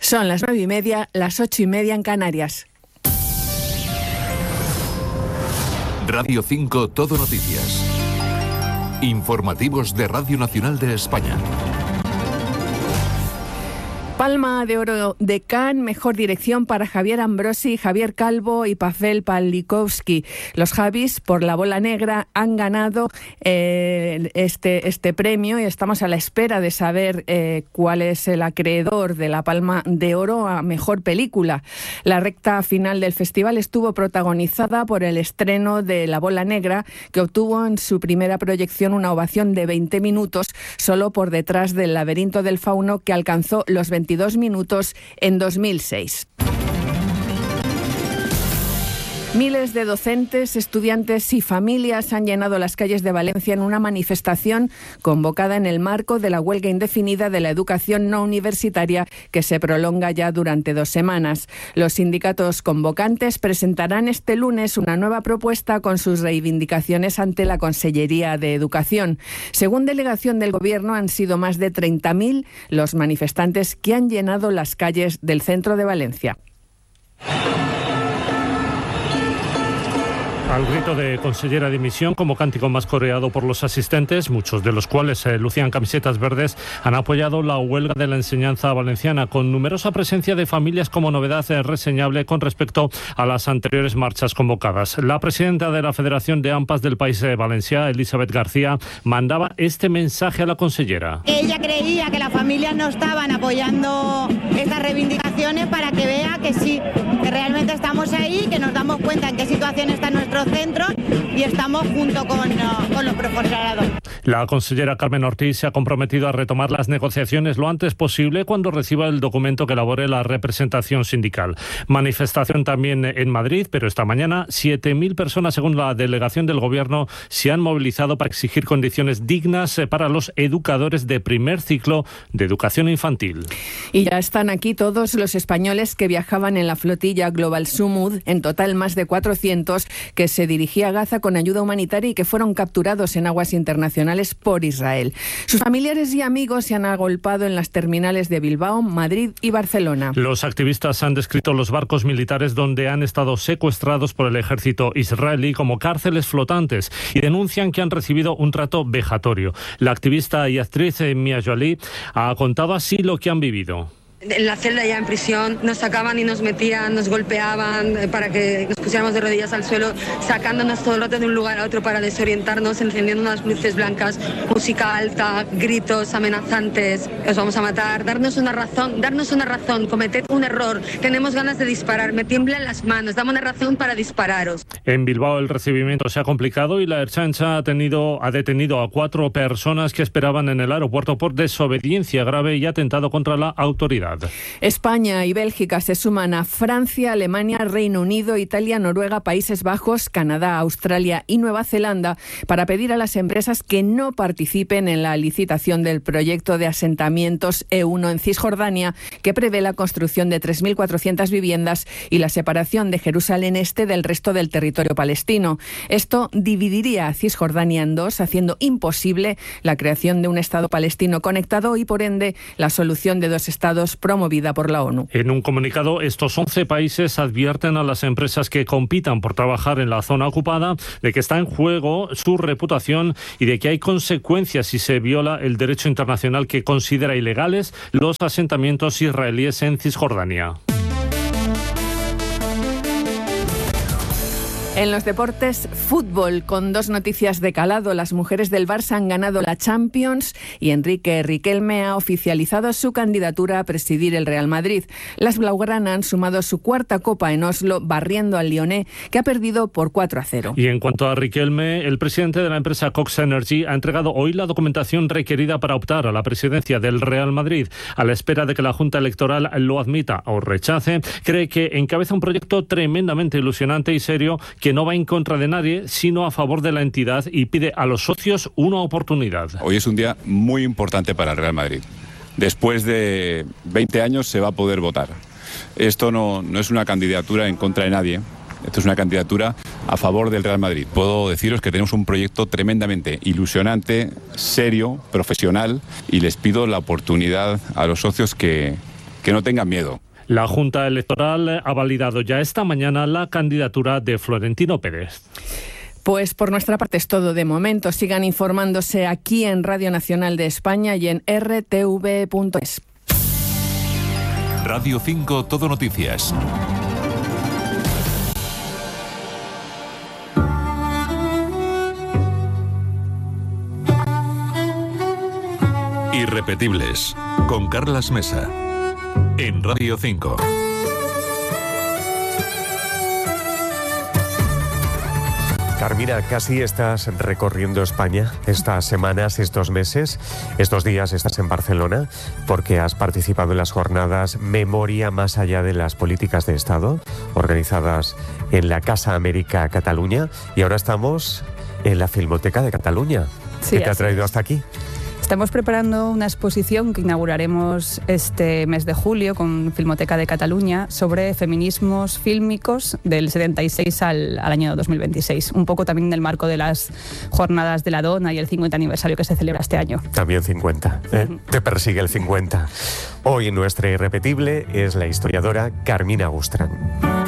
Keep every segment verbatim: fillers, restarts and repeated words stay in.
Son las nueve y media, las ocho y media en Canarias. Radio cinco Todo Noticias. Informativos de Radio Nacional de España. Palma de Oro de Cannes, mejor dirección para Javier Ambrosi, Javier Calvo y Pavel Pawlikowski. Los Javis, por La Bola Negra, han ganado eh, este, este premio y estamos a la espera de saber eh, cuál es el acreedor de la Palma de Oro a mejor película. La recta final del festival estuvo protagonizada por el estreno de La Bola Negra, que obtuvo en su primera proyección una ovación de veinte minutos, solo por detrás del Laberinto del Fauno, que alcanzó los veintidós minutos en dos mil seis. Miles de docentes, estudiantes y familias han llenado las calles de Valencia en una manifestación convocada en el marco de la huelga indefinida de la educación no universitaria, que se prolonga ya durante dos semanas. Los sindicatos convocantes presentarán este lunes una nueva propuesta con sus reivindicaciones ante la Consellería de Educación. Según delegación del Gobierno, han sido más de treinta mil los manifestantes que han llenado las calles del centro de Valencia. Al grito de consellera de dimisión, como cántico más coreado por los asistentes, muchos de los cuales eh, lucían camisetas verdes, han apoyado la huelga de la enseñanza valenciana, con numerosa presencia de familias como novedad eh, reseñable con respecto a las anteriores marchas convocadas. La presidenta de la Federación de AMPAs del País eh, Valencià, Elisabeth García, mandaba este mensaje a la consellera. Ella creía que las familias no estaban apoyando estas reivindicaciones, para que vea que sí, que realmente estamos ahí, que nos damos cuenta en qué situación está nuestro centro y estamos junto con, uh, con los profesorados. La consellera Carmen Ortiz se ha comprometido a retomar las negociaciones lo antes posible cuando reciba el documento que elabore la representación sindical. Manifestación también en Madrid, pero esta mañana siete mil personas, según la delegación del Gobierno, se han movilizado para exigir condiciones dignas para los educadores de primer ciclo de educación infantil. Y ya están aquí todos los españoles que viajaban en la flotilla Global Sumud, en total más de cuatrocientos, que se dirigía a Gaza con ayuda humanitaria y que fueron capturados en aguas internacionales por Israel. Sus familiares y amigos se han agolpado en las terminales de Bilbao, Madrid y Barcelona. Los activistas han descrito los barcos militares donde han estado secuestrados por el ejército israelí como cárceles flotantes y denuncian que han recibido un trato vejatorio. La activista y actriz Mia Jolie ha contado así lo que han vivido. En la celda ya en prisión nos sacaban y nos metían, nos golpeaban para que nos pusiéramos de rodillas al suelo, sacándonos todo el rato de un lugar a otro para desorientarnos, encendiendo unas luces blancas, música alta, gritos amenazantes, os vamos a matar, darnos una razón, darnos una razón, cometed un error, tenemos ganas de disparar, me tiemblan las manos, dame una razón para dispararos. En Bilbao el recibimiento se ha complicado y la Ertzaintza ha, tenido, ha detenido a cuatro personas que esperaban en el aeropuerto por desobediencia grave y atentado contra la autoridad. España y Bélgica se suman a Francia, Alemania, Reino Unido, Italia, Noruega, Países Bajos, Canadá, Australia y Nueva Zelanda para pedir a las empresas que no participen en la licitación del proyecto de asentamientos E uno en Cisjordania, que prevé la construcción de tres mil cuatrocientas viviendas y la separación de Jerusalén Este del resto del territorio palestino. Esto dividiría a Cisjordania en dos, haciendo imposible la creación de un Estado palestino conectado y, por ende, la solución de dos estados promovida por la ONU. En un comunicado, estos once países advierten a las empresas que compitan por trabajar en la zona ocupada de que está en juego su reputación y de que hay consecuencias si se viola el derecho internacional que considera ilegales los asentamientos israelíes en Cisjordania. En los deportes, fútbol, con dos noticias de calado. Las mujeres del Barça han ganado la Champions y Enrique Riquelme ha oficializado su candidatura a presidir el Real Madrid. Las blaugrana han sumado su cuarta copa en Oslo, barriendo al Lyonnais, que ha perdido por cuatro a cero. Y en cuanto a Riquelme, el presidente de la empresa Cox Energy ha entregado hoy la documentación requerida para optar a la presidencia del Real Madrid. A la espera de que la Junta Electoral lo admita o rechace, cree que encabeza un proyecto tremendamente ilusionante y serio que no va en contra de nadie, sino a favor de la entidad, y pide a los socios una oportunidad. Hoy es un día muy importante para el Real Madrid. Después de veinte años se va a poder votar. Esto no, no es una candidatura en contra de nadie. Esto es una candidatura a favor del Real Madrid. Puedo deciros que tenemos un proyecto tremendamente ilusionante, serio, profesional, y les pido la oportunidad a los socios que, que no tengan miedo. La Junta Electoral ha validado ya esta mañana la candidatura de Florentino Pérez. Pues por nuestra parte es todo de momento. Sigan informándose aquí en Radio Nacional de España y en r t v punto es. Radio cinco Todo Noticias. Irrepetibles, con Carlas Mesa, en Radio cinco. Carmina, casi estás recorriendo España estas semanas, estos meses, estos días estás en Barcelona porque has participado en las jornadas Memoria más allá de las políticas de Estado, organizadas en la Casa América Cataluña, y ahora estamos en la Filmoteca de Cataluña. Sí, ¿Qué te ha traído hasta aquí? Estamos preparando una exposición que inauguraremos este mes de julio con Filmoteca de Cataluña sobre feminismos fílmicos del setenta y seis al, al año dos mil veintiséis. Un poco también en el marco de las jornadas de la dona y el cincuenta aniversario que se celebra este año. También cincuenta. ¿eh? Uh-huh. Te persigue el cincuenta. Hoy nuestra irrepetible es la historiadora Carmina Gustran.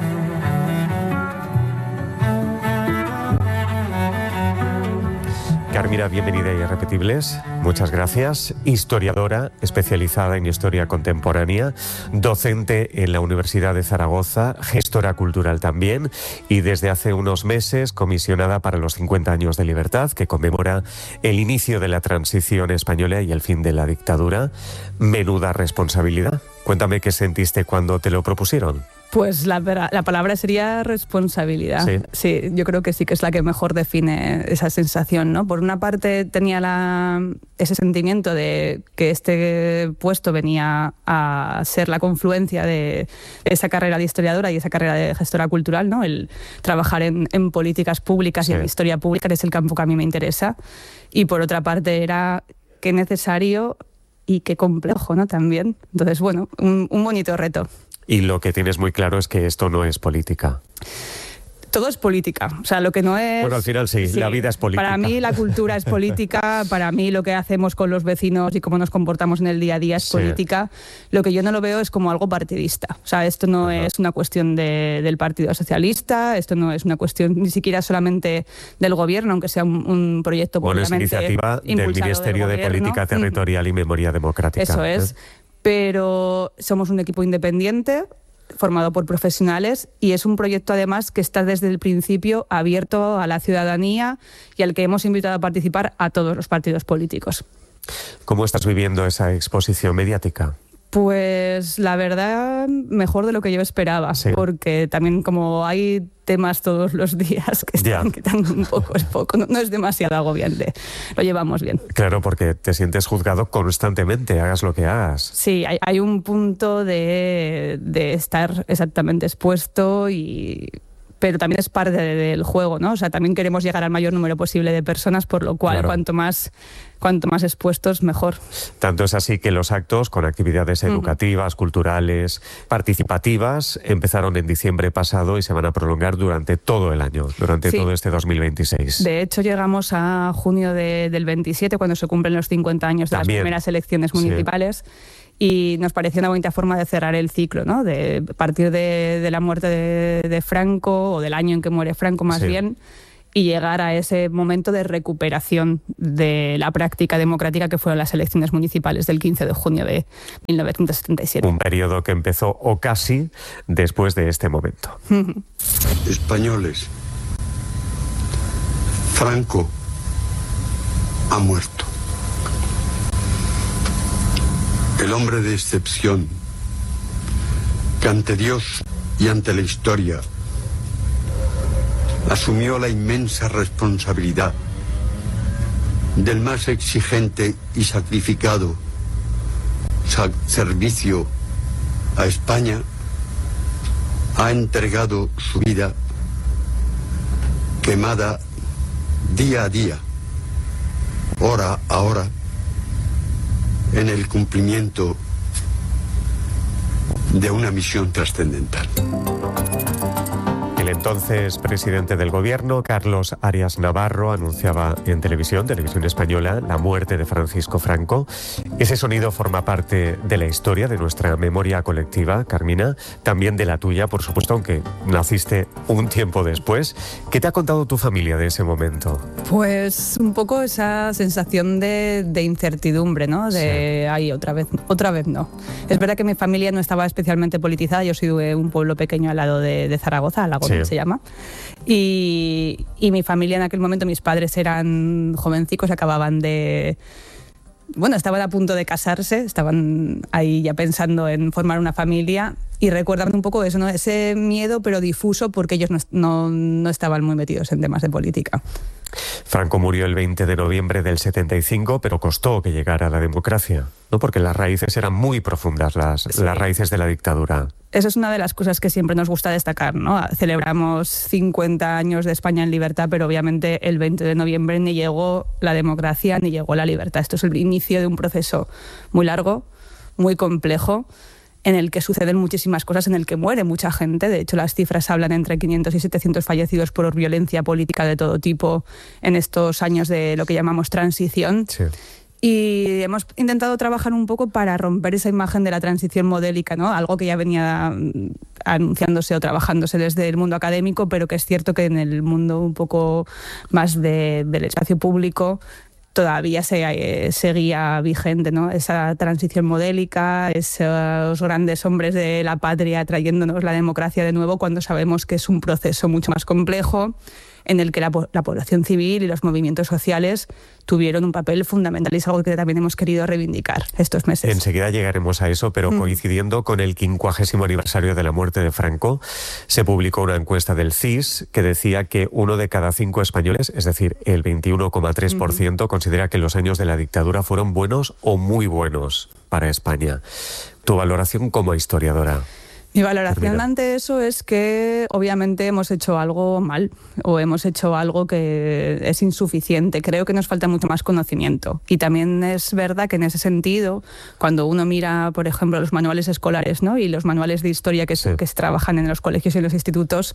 Carmina, bienvenida a Irrepetibles. Muchas gracias. Historiadora especializada en historia contemporánea, docente en la Universidad de Zaragoza, gestora cultural también, y desde hace unos meses comisionada para los cincuenta años de libertad, que conmemora el inicio de la transición española y el fin de la dictadura. Menuda responsabilidad. Cuéntame qué sentiste cuando te lo propusieron. Pues la, la palabra sería responsabilidad. Sí. sí, yo creo que sí que es la que mejor define esa sensación, ¿no? Por una parte tenía la, ese sentimiento de que este puesto venía a ser la confluencia de esa carrera de historiadora y esa carrera de gestora cultural, ¿no? El trabajar en, en políticas públicas sí. y en historia pública, que es el campo que a mí me interesa. Y por otra parte era qué necesario y qué complejo, ¿no? También. Entonces, bueno, un, un bonito reto. Y lo que tienes muy claro es que esto no es política. Todo es política. O sea, lo que no es... Bueno, al final sí, sí, la vida es política. Para mí la cultura es política, para mí lo que hacemos con los vecinos y cómo nos comportamos en el día a día es sí. política. Lo que yo no lo veo es como algo partidista. O sea, esto no Ajá. es una cuestión de, del Partido Socialista, esto no es una cuestión ni siquiera solamente del gobierno, aunque sea un, un proyecto bueno, públicamente es iniciativa del Ministerio del de Política Territorial mm. y Memoria Democrática. Eso es. ¿eh? Pero somos un equipo independiente, formado por profesionales, y es un proyecto además que está desde el principio abierto a la ciudadanía y al que hemos invitado a participar a todos los partidos políticos. ¿Cómo estás viviendo esa exposición mediática? Pues la verdad, mejor de lo que yo esperaba, sí. porque también como hay temas todos los días que están yeah. quitando un poco, es poco, no, no es demasiado agobiante, lo llevamos bien. Claro, porque te sientes juzgado constantemente, hagas lo que hagas. Sí, hay, hay un punto de, de estar exactamente expuesto y... pero también es parte del juego, ¿no? O sea, también queremos llegar al mayor número posible de personas, por lo cual claro. cuanto más cuanto más expuestos, mejor. Tanto es así que los actos con actividades educativas, uh-huh. culturales, participativas, empezaron en diciembre pasado y se van a prolongar durante todo el año, durante sí. todo este dos mil veintiséis. De hecho, llegamos a junio de, del veintisiete, cuando se cumplen los cincuenta años de también. las primeras elecciones municipales. Sí. Y nos pareció una bonita forma de cerrar el ciclo, ¿no? De partir de, de la muerte de, de Franco, o del año en que muere Franco más sí. bien, y llegar a ese momento de recuperación de la práctica democrática que fueron las elecciones municipales del quince de junio de mil novecientos setenta y siete. Un periodo que empezó o casi después de este momento. Españoles, Franco ha muerto. El hombre de excepción, que ante Dios y ante la historia asumió la inmensa responsabilidad del más exigente y sacrificado servicio a España, ha entregado su vida quemada día a día, hora a hora, en el cumplimiento de una misión trascendental. El El entonces presidente del gobierno, Carlos Arias Navarro, anunciaba en televisión, televisión española, la muerte de Francisco Franco. Ese sonido forma parte de la historia, de nuestra memoria colectiva, Carmina, también de la tuya, por supuesto, aunque naciste un tiempo después. ¿Qué te ha contado tu familia de ese momento? Pues un poco esa sensación de, de incertidumbre, ¿no? De, sí. ay, otra vez, otra vez no. Es verdad que mi familia no estaba especialmente politizada, yo soy de un pueblo pequeño al lado de, de Zaragoza, Alagón, sí. se llama, y, y mi familia en aquel momento, mis padres eran jovencicos, acababan de... Bueno, estaban a punto de casarse, estaban ahí ya pensando en formar una familia y recuerdan un poco eso, ¿no? Ese miedo pero difuso porque ellos no, no, no estaban muy metidos en temas de política. Franco murió el veinte de noviembre del setenta y cinco, pero costó que llegara la democracia, ¿no? Porque las raíces eran muy profundas, las, sí. las raíces de la dictadura. Eso es una de las cosas que siempre nos gusta destacar, ¿no? Celebramos cincuenta años de España en libertad, pero obviamente el veinte de noviembre ni llegó la democracia ni llegó la libertad. Esto es el inicio de un proceso muy largo, muy complejo, en el que suceden muchísimas cosas, en el que muere mucha gente. De hecho, las cifras hablan entre quinientos y setecientos fallecidos por violencia política de todo tipo en estos años de lo que llamamos transición. Sí. Y hemos intentado trabajar un poco para romper esa imagen de la transición modélica, ¿no? Algo que ya venía anunciándose o trabajándose desde el mundo académico, pero que es cierto que en el mundo un poco más de, del espacio público todavía se, eh, seguía vigente, ¿no? Esa transición modélica, esos grandes hombres de la patria trayéndonos la democracia de nuevo, cuando sabemos que es un proceso mucho más complejo en el que la, la población civil y los movimientos sociales tuvieron un papel fundamental y es algo que también hemos querido reivindicar estos meses. Enseguida llegaremos a eso, pero mm. coincidiendo con el quincuagésimo aniversario de la muerte de Franco, se publicó una encuesta del C I S que decía que uno de cada cinco españoles, es decir, el veintiuno coma tres por ciento, mm. considera que los años de la dictadura fueron buenos o muy buenos para España. ¿Tu valoración como historiadora? Mi valoración ante eso es que obviamente hemos hecho algo mal o hemos hecho algo que es insuficiente. Creo que nos falta mucho más conocimiento. Y también es verdad que en ese sentido, cuando uno mira, por ejemplo, los manuales escolares, ¿no? y los manuales de historia que, sí. que se trabajan en los colegios y en los institutos,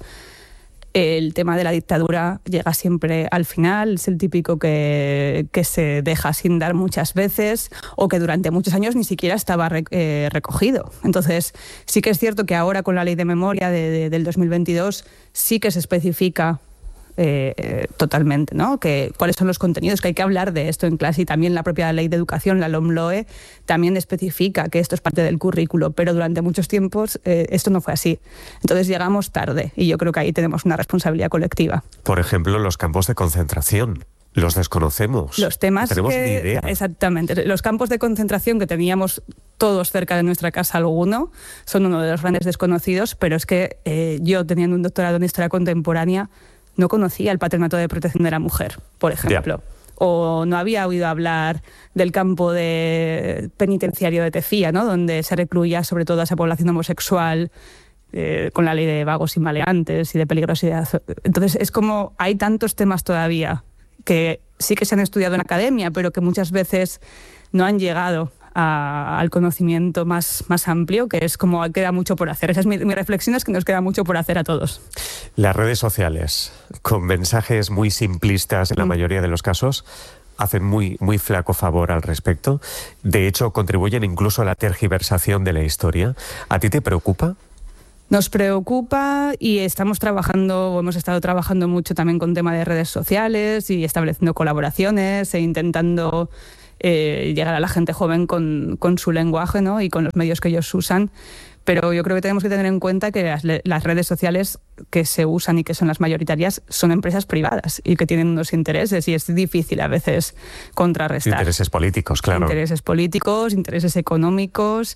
el tema de la dictadura llega siempre al final, es el típico que, que se deja sin dar muchas veces o que durante muchos años ni siquiera estaba re, eh, recogido. Entonces, sí que es cierto que ahora con la ley de memoria de, de, del dos mil veintidós sí que se especifica Eh, eh, totalmente, ¿no? Que, cuáles son los contenidos, que hay que hablar de esto en clase, y también la propia ley de educación, la LOMLOE, también especifica que esto es parte del currículo, pero durante muchos tiempos eh, esto no fue así. Entonces llegamos tarde y yo creo que ahí tenemos una responsabilidad colectiva. Por ejemplo, los campos de concentración. Los desconocemos. Los temas no tenemos que, ni idea. Exactamente. Los campos de concentración que teníamos todos cerca de nuestra casa, alguno, son uno de los grandes desconocidos, pero es que eh, yo, teniendo un doctorado en historia contemporánea, no conocía el Patronato de Protección de la Mujer, por ejemplo. Yeah. O no había oído hablar del campo de penitenciario de Tefía, ¿no? Donde se recluía sobre todo a esa población homosexual, eh, con la ley de vagos y maleantes y de peligrosidad. Entonces es como hay tantos temas todavía que sí que se han estudiado en academia, pero que muchas veces no han llegado A, al conocimiento más, más amplio, que es como queda mucho por hacer. Esa es mi, mi reflexión, es que nos queda mucho por hacer a todos. Las redes sociales, con mensajes muy simplistas en la mm. mayoría de los casos, hacen muy, muy flaco favor al respecto. De hecho, contribuyen incluso a la tergiversación de la historia. ¿A ti te preocupa? Nos preocupa y estamos trabajando, o hemos estado trabajando mucho también con tema de redes sociales y estableciendo colaboraciones e intentando Eh, llegar a la gente joven con, con su lenguaje, ¿no? y con los medios que ellos usan. Pero yo creo que tenemos que tener en cuenta que las, las redes sociales que se usan y que son las mayoritarias son empresas privadas y que tienen unos intereses y es difícil a veces contrarrestar. Intereses políticos, claro. Intereses políticos, intereses económicos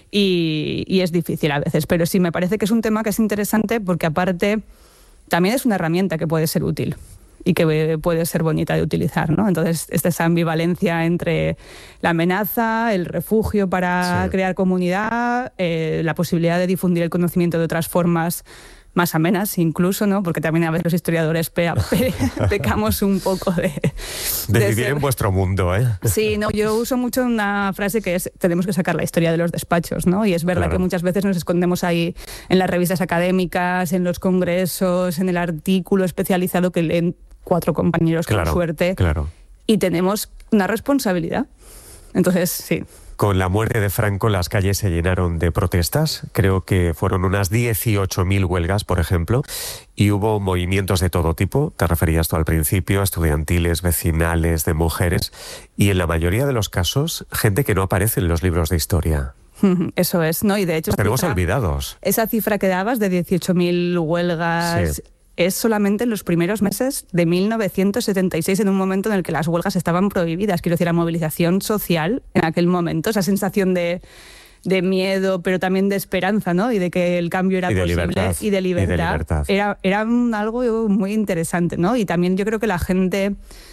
y, y es difícil a veces. Pero sí, me parece que es un tema que es interesante porque aparte también es una herramienta que puede ser útil y que puede ser bonita de utilizar, ¿no? Entonces, esta esa ambivalencia entre la amenaza, el refugio para sí. crear comunidad, eh, la posibilidad de difundir el conocimiento de otras formas más amenas incluso, ¿no? Porque también a veces los historiadores pe pe pecamos un poco de... De, de vivir ser... en vuestro mundo, ¿eh? Sí, no, yo uso mucho una frase que es, tenemos que sacar la historia de los despachos, ¿no? Y es verdad claro. que muchas veces nos escondemos ahí en las revistas académicas, en los congresos, en el artículo especializado que leen cuatro compañeros claro, con suerte. Claro. Y tenemos una responsabilidad. Entonces, sí. Con la muerte de Franco las calles se llenaron de protestas, creo que fueron unas dieciocho mil huelgas, por ejemplo, y hubo movimientos de todo tipo, te referías tú al principio, estudiantiles, vecinales, de mujeres, y en la mayoría de los casos, gente que no aparece en los libros de historia. Eso es, ¿no? Y de hecho... Los tenemos cifra, olvidados. Esa cifra que dabas de dieciocho mil huelgas... Sí. Es solamente en los primeros meses de mil novecientos setenta y seis, en un momento en el que las huelgas estaban prohibidas. Quiero decir, la movilización social en aquel momento, esa sensación de, de miedo, pero también de esperanza, ¿no? Y de que el cambio era y posible. Libertad. Y de libertad. Y de libertad. Era, era un, algo muy interesante, ¿no? Y también yo creo que la gente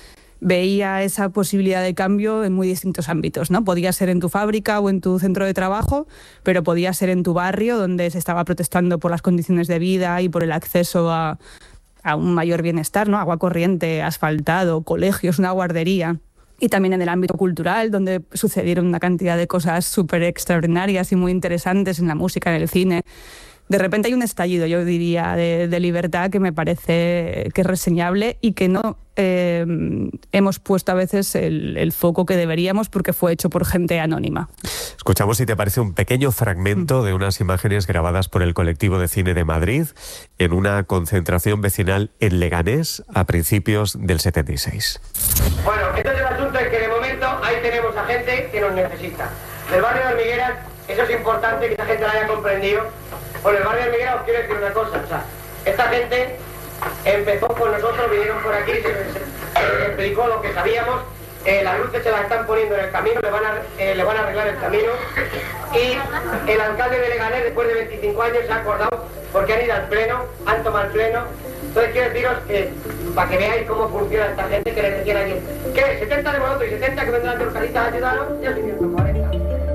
veía esa posibilidad de cambio en muy distintos ámbitos, ¿no? Podía ser en tu fábrica o en tu centro de trabajo, pero podía ser en tu barrio, donde se estaba protestando por las condiciones de vida y por el acceso a, a un mayor bienestar, ¿no? Agua corriente, asfaltado, colegios, una guardería. Y también en el ámbito cultural, donde sucedieron una cantidad de cosas súper extraordinarias y muy interesantes en la música, en el cine. De repente hay un estallido, yo diría, de, de libertad que me parece que es reseñable y que no eh, hemos puesto a veces el, el foco que deberíamos porque fue hecho por gente anónima. Escuchamos, si te parece, un pequeño fragmento de unas imágenes grabadas por el Colectivo de Cine de Madrid en una concentración vecinal en Leganés a principios del setenta y seis. Bueno, entonces el asunto es que de momento ahí tenemos a gente que nos necesita. Del barrio de Hormigueras, eso es importante que esa gente lo haya comprendido. Bueno, el barrio de Hormigueras os quiero decir una cosa, o sea, esta gente empezó con nosotros, vinieron por aquí, se les, se les explicó lo que sabíamos, eh, las luces se las están poniendo en el camino, le van, a, eh, le van a arreglar el camino, y el alcalde de Leganés, después de veinticinco años, se ha acordado, porque han ido al pleno, han tomado el pleno. Entonces quiero deciros que, para que veáis cómo funciona esta gente, que les decían aquí, ¿qué? setenta de vosotros y setenta que vendrán de Horcalitas a ayudaros, ya se cuarenta.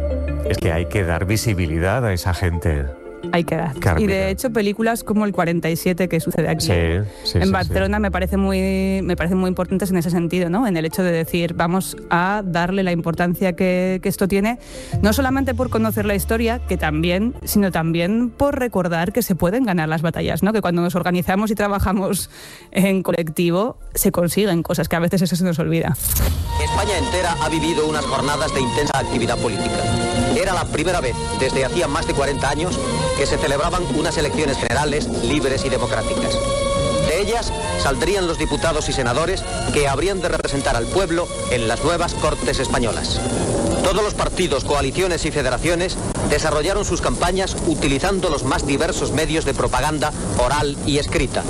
Es que hay que dar visibilidad a esa gente. Hay que dar. Carmina. Y de hecho películas como el cuarenta y siete que sucede aquí sí, sí, en sí, Barcelona sí. me parece muy me parecen muy importantes en ese sentido, ¿no? En el hecho de decir vamos a darle la importancia que, que esto tiene, no solamente por conocer la historia, que también, sino también por recordar que se pueden ganar las batallas, ¿no? Que cuando nos organizamos y trabajamos en colectivo se consiguen cosas que a veces eso se nos olvida. España entera ha vivido unas jornadas de intensa actividad política. Era la primera vez desde hacía más de cuarenta años que se celebraban unas elecciones generales libres y democráticas. De ellas saldrían los diputados y senadores que habrían de representar al pueblo en las nuevas Cortes españolas. Todos los partidos, coaliciones y federaciones desarrollaron sus campañas utilizando los más diversos medios de propaganda oral y escrita.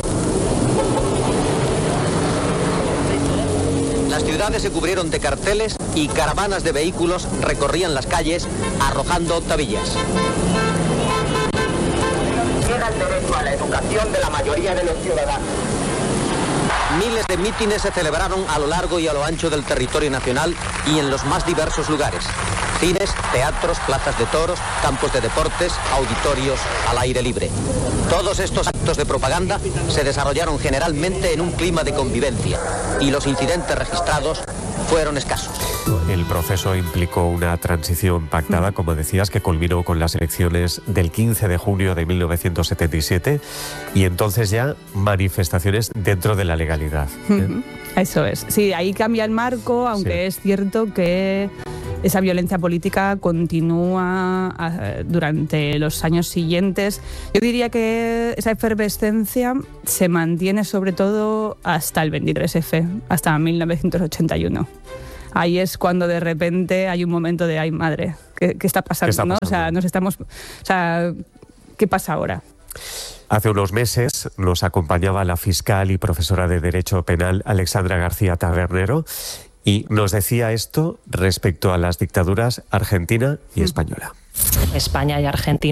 Las ciudades se cubrieron de carteles y caravanas de vehículos recorrían las calles arrojando tabillas. Llega el derecho a la educación de la mayoría de los ciudadanos. Miles de mítines se celebraron a lo largo y a lo ancho del territorio nacional y en los más diversos lugares. Cines, teatros, plazas de toros, campos de deportes, auditorios al aire libre. Todos estos actos de propaganda se desarrollaron generalmente en un clima de convivencia y los incidentes registrados fueron escasos. El proceso implicó una transición pactada, como decías, que culminó con las elecciones del quince de junio de mil novecientos setenta y siete y entonces ya manifestaciones dentro de la legalidad. ¿eh? Eso es. Sí, ahí cambia el marco, aunque sí. Es cierto que esa violencia política continúa uh, durante los años siguientes. Yo diría que esa efervescencia se mantiene sobre todo hasta el veintitrés efe, hasta mil novecientos ochenta y uno. Ahí es cuando de repente hay un momento de, ay madre, ¿qué, qué está pasando? ¿Qué está pasando? ¿no? O sea, nos estamos, o sea, ¿qué pasa ahora? Hace unos meses nos acompañaba la fiscal y profesora de Derecho Penal Alexandra García Tabernero y nos decía esto respecto a las dictaduras argentina y española. España y Argentina